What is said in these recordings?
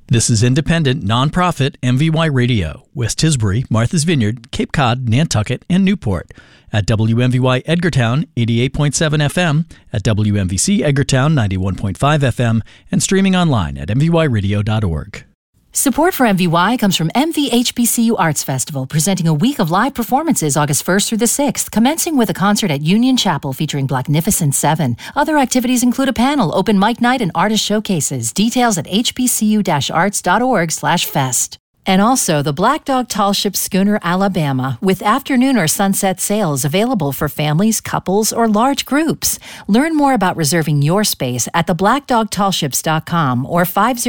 This is independent, nonprofit MVY Radio, West Tisbury, Martha's Vineyard, Cape Cod, Nantucket, and Newport. At WMVY Edgartown, 88.7 FM, at WMVC Edgartown, 91.5 FM, and streaming online at mvyradio.org. Support for MVY comes from MVHBCU Arts Festival, presenting a week of live performances August 1st through the 6th, commencing with a concert at Union Chapel featuring Blacknificent 7. Other activities include a panel, open mic night, and artist showcases. Details at hbcu-arts.org/fest. And also the Black Dog Tall Ship Schooner, Alabama, with afternoon or sunset sails available for families, couples, or large groups. Learn more about reserving your space at theblackdogtallships.com or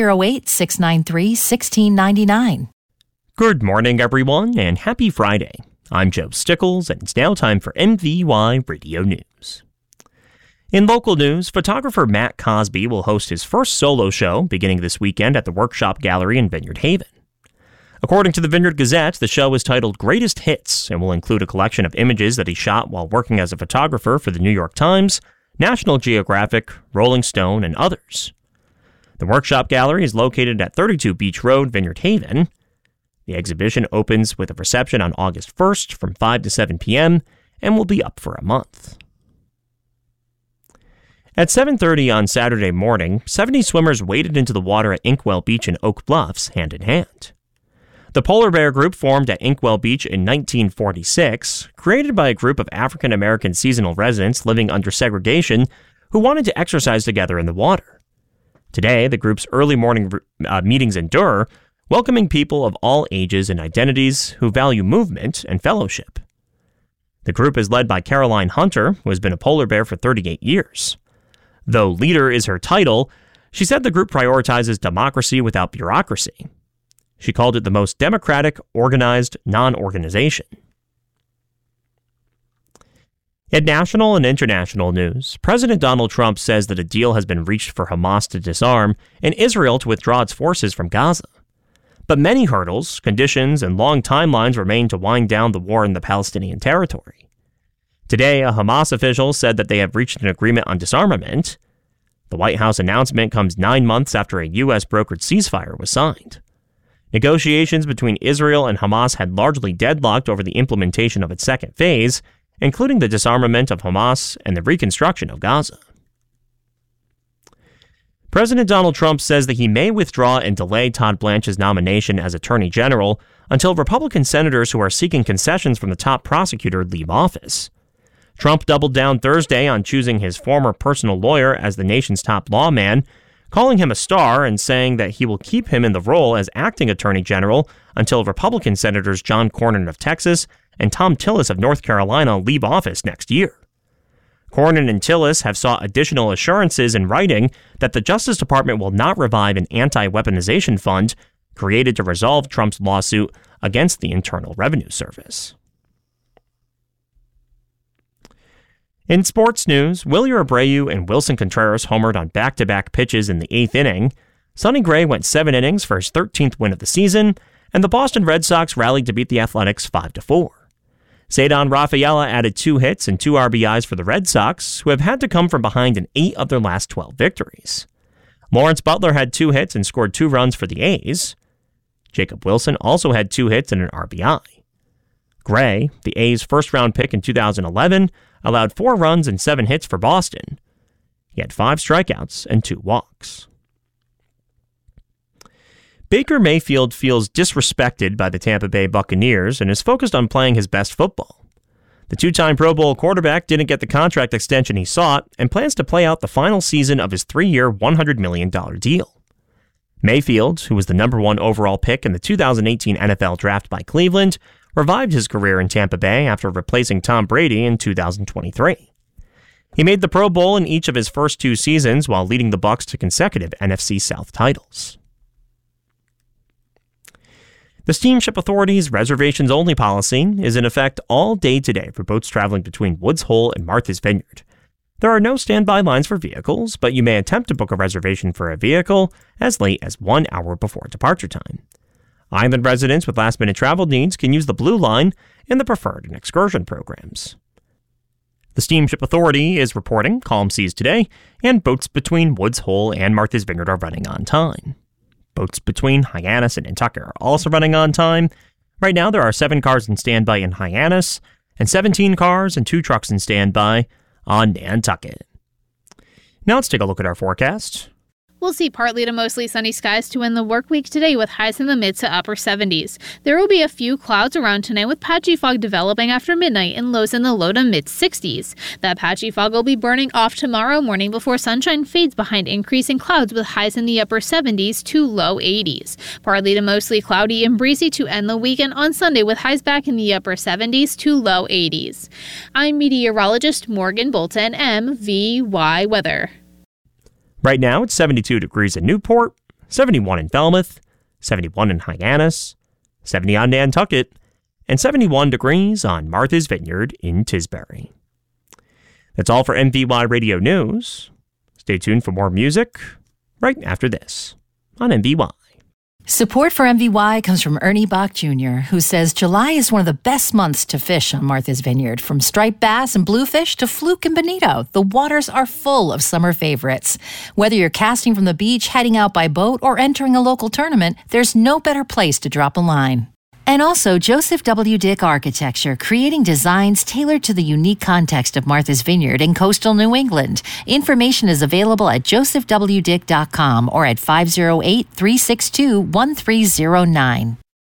508-693-1699. Good morning, everyone, and happy Friday. I'm Joe Stickles, and it's now time for MVY Radio News. In local news, photographer Matt Cosby will host his first solo show beginning this weekend at the Workshop Gallery in Vineyard Haven. According to the Vineyard Gazette, the show is titled Greatest Hits and will include a collection of images that he shot while working as a photographer for the New York Times, National Geographic, Rolling Stone, and others. The Workshop Gallery is located at 32 Beach Road, Vineyard Haven. The exhibition opens with a reception on August 1st from 5 to 7 p.m. and will be up for a month. At 7:30 on Saturday morning, 70 swimmers waded into the water at Inkwell Beach in Oak Bluffs hand in hand. The Polar Bear Group formed at Inkwell Beach in 1946, created by a group of African-American seasonal residents living under segregation who wanted to exercise together in the water. Today, the group's early morning meetings endure, welcoming people of all ages and identities who value movement and fellowship. The group is led by Caroline Hunter, who has been a polar bear for 38 years. Though leader is her title, she said the group prioritizes democracy without bureaucracy. She called it the most democratic, organized non-organization. In national and international news, President Donald Trump says that a deal has been reached for Hamas to disarm and Israel to withdraw its forces from Gaza. But many hurdles, conditions, and long timelines remain to wind down the war in the Palestinian territory. Today, a Hamas official said that they have reached an agreement on disarmament. The White House announcement comes 9 months after a U.S. brokered ceasefire was signed. Negotiations between Israel and Hamas had largely deadlocked over the implementation of its second phase, including the disarmament of Hamas and the reconstruction of Gaza. President Donald Trump says that he may withdraw and delay Todd Blanche's nomination as Attorney General until Republican senators who are seeking concessions from the top prosecutor leave office. Trump doubled down Thursday on choosing his former personal lawyer as the nation's top lawman, calling him a star and saying that he will keep him in the role as acting Attorney General until Republican Senators John Cornyn of Texas and Thom Tillis of North Carolina leave office next year. Cornyn and Tillis have sought additional assurances in writing that the Justice Department will not revive an anti-weaponization fund created to resolve Trump's lawsuit against the Internal Revenue Service. In sports news, Wilyer Abreu and Wilson Contreras homered on back-to-back pitches in the 8th inning. Sonny Gray went 7 innings for his 13th win of the season, and the Boston Red Sox rallied to beat the Athletics 5-4. Ceddanne Rafaela added 2 hits and 2 RBIs for the Red Sox, who have had to come from behind in 8 of their last 12 victories. Lawrence Butler had 2 hits and scored 2 runs for the A's. Jacob Wilson also had 2 hits and an RBI. Gray, the A's first-round pick in 2011, allowed 4 runs and 7 hits for Boston. He had 5 strikeouts and 2 walks. Baker Mayfield feels disrespected by the Tampa Bay Buccaneers and is focused on playing his best football. The 2-time Pro Bowl quarterback didn't get the contract extension he sought and plans to play out the final season of his 3-year, $100 million deal. Mayfield, who was the number 1 overall pick in the 2018 NFL Draft by Cleveland, revived his career in Tampa Bay after replacing Tom Brady in 2023. He made the Pro Bowl in each of his first 2 seasons while leading the Bucs to consecutive NFC South titles. The Steamship Authority's reservations-only policy is in effect all day today for boats traveling between Woods Hole and Martha's Vineyard. There are no standby lines for vehicles, but you may attempt to book a reservation for a vehicle as late as 1 hour before departure time. Island residents with last-minute travel needs can use the Blue Line in the preferred and excursion programs. The Steamship Authority is reporting calm seas today, and boats between Woods Hole and Martha's Vineyard are running on time. Boats between Hyannis and Nantucket are also running on time. Right now, there are 7 cars in standby in Hyannis and 17 cars and 2 trucks in standby on Nantucket. Now let's take a look at our forecast. We'll see partly to mostly sunny skies to end the work week today with highs in the mid to upper 70s. There will be a few clouds around tonight with patchy fog developing after midnight and lows in the low to mid 60s. That patchy fog will be burning off tomorrow morning before sunshine fades behind increasing clouds with highs in the upper 70s to low 80s. Partly to mostly cloudy and breezy to end the weekend on Sunday with highs back in the upper 70s to low 80s. I'm meteorologist Morgan Bolton, MVY Weather. Right now, it's 72 degrees in Newport, 71 in Falmouth, 71 in Hyannis, 70 on Nantucket, and 71 degrees on Martha's Vineyard in Tisbury. That's all for MVY Radio News. Stay tuned for more music right after this on MVY. Support for MVY comes from Ernie Bach Jr., who says July is one of the best months to fish on Martha's Vineyard. From striped bass and bluefish to fluke and bonito, the waters are full of summer favorites. Whether you're casting from the beach, heading out by boat, or entering a local tournament, there's no better place to drop a line. And also Joseph W. Dick Architecture, creating designs tailored to the unique context of Martha's Vineyard in coastal New England. Information is available at josephwdick.com or at 508-362-1309.